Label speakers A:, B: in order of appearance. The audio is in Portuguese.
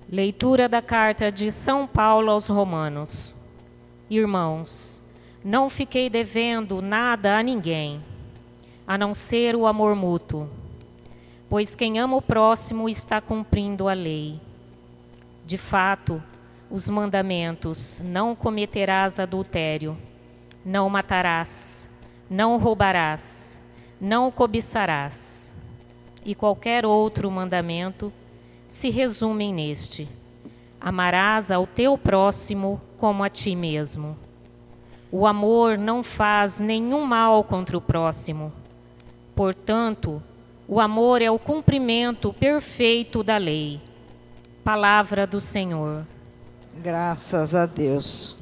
A: Leitura da carta de São Paulo aos Romanos. Irmãos, não fiquei devendo nada a ninguém, a não ser o amor mútuo, pois quem ama o próximo está cumprindo a lei. De fato, os mandamentos: não cometerás adultério, não matarás, não roubarás, não cobiçarás, e qualquer outro mandamento se resumem neste: amarás ao teu próximo como a ti mesmo. O amor não faz nenhum mal contra o próximo. Portanto, o amor é o cumprimento perfeito da lei. Palavra do Senhor.
B: Graças a Deus.